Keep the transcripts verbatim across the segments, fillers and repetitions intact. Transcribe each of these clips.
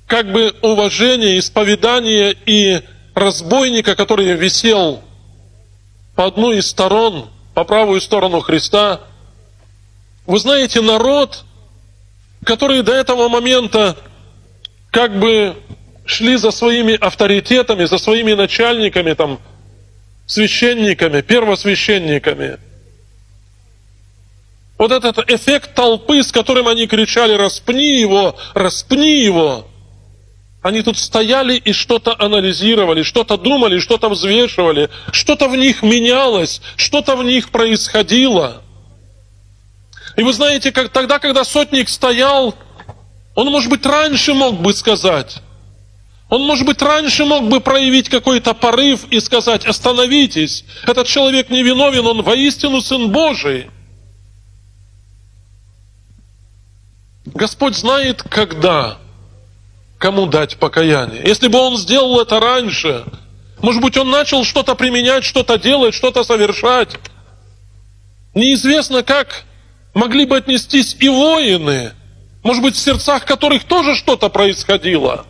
как бы уважение, исповедание и разбойника, который висел по одну из сторон, по правую сторону Христа. Вы знаете, народ, которые до этого момента как бы шли за своими авторитетами, за своими начальниками, там, священниками, первосвященниками. Вот этот эффект толпы, с которым они кричали: «Распни его! Распни его!» Они тут стояли и что-то анализировали, что-то думали, что-то взвешивали, что-то в них менялось, что-то в них происходило. И вы знаете, как тогда, когда сотник стоял, он, может быть, раньше мог бы сказать, он, может быть, раньше мог бы проявить какой-то порыв и сказать: «Остановитесь, этот человек невиновен, он воистину Сын Божий». Господь знает, когда, кому дать покаяние. Если бы Он сделал это раньше, может быть, Он начал что-то применять, что-то делать, что-то совершать. Неизвестно, как могли бы отнестись и воины, может быть, в сердцах которых тоже что-то происходило.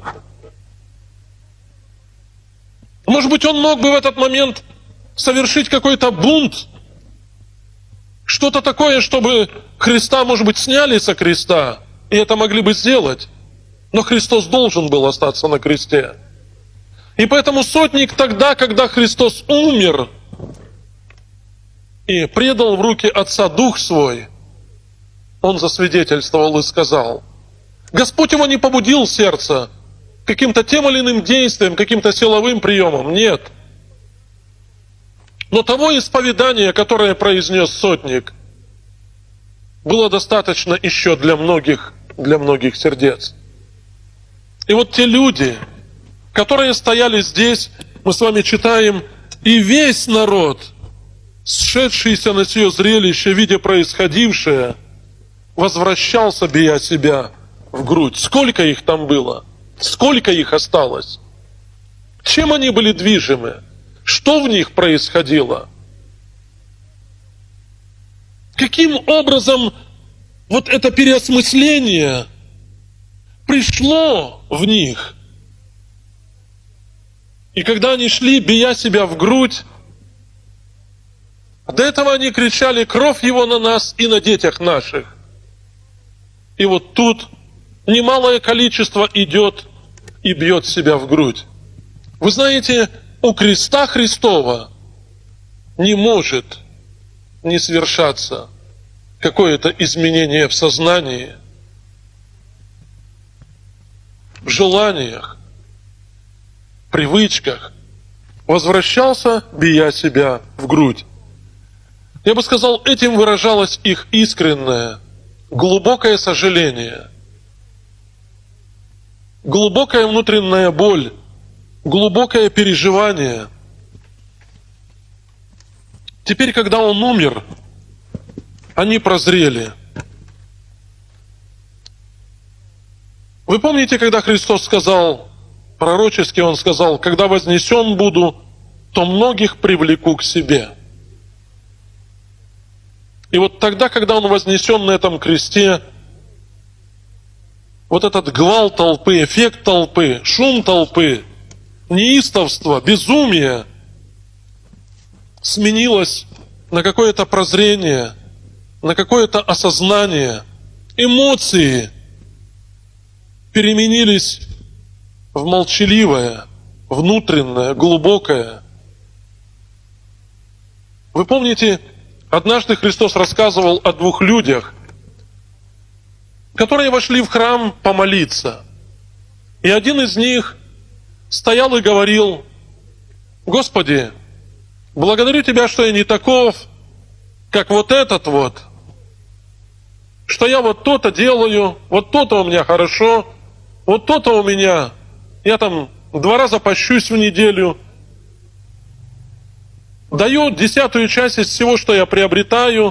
Может быть, он мог бы в этот момент совершить какой-то бунт, что-то такое, чтобы Христа, может быть, сняли со креста, и это могли бы сделать. Но Христос должен был остаться на кресте. И поэтому сотник тогда, когда Христос умер и предал в руки Отца Дух Свой, он засвидетельствовал и сказал. Господь его не побудил сердце каким-то тем или иным действием, каким-то силовым приемом. Нет. Но того исповедания, которое произнес сотник, было достаточно еще для многих, для многих сердец. И вот те люди, которые стояли здесь, мы с вами читаем, и весь народ, сшедшийся на сие зрелище, видя происходившее, возвращался, бия себя в грудь. Сколько их там было? Сколько их осталось? Чем они были движимы? Что в них происходило? Каким образом вот это переосмысление пришло в них? И когда они шли, бия себя в грудь, до этого они кричали: «Кровь его на нас и на детях наших». И вот тут немалое количество идет и бьет себя в грудь. Вы знаете, у креста Христова не может не свершаться какое-то изменение в сознании, в желаниях, привычках. Возвращался, бия себя в грудь. Я бы сказал, этим выражалось их искреннее, глубокое сожаление, глубокая внутренняя боль, глубокое переживание. Теперь, когда он умер, они прозрели. Вы помните, когда Христос сказал, пророчески Он сказал: «Когда вознесен буду, то многих привлеку к себе». И вот тогда, когда Он вознесен на этом кресте, вот этот гвалт толпы, эффект толпы, шум толпы, неистовство, безумие сменилось на какое-то прозрение, на какое-то осознание. Эмоции переменились в молчаливое, внутреннее, глубокое. Вы помните, однажды Христос рассказывал о двух людях, которые вошли в храм помолиться. И один из них стоял и говорил: «Господи, благодарю Тебя, что я не таков, как вот этот вот, что я вот то-то делаю, вот то-то у меня хорошо, вот то-то у меня, я там два раза пощусь в неделю, даю десятую часть из всего, что я приобретаю».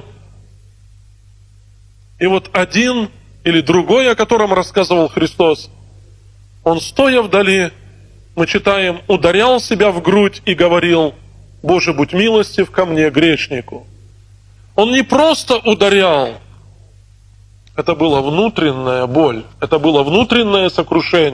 И вот один или другой, о котором рассказывал Христос, он, стоя вдали, мы читаем, ударял себя в грудь и говорил: «Боже, будь милостив ко мне, грешнику». Он не просто ударял, это была внутренняя боль, это было внутреннее сокрушение.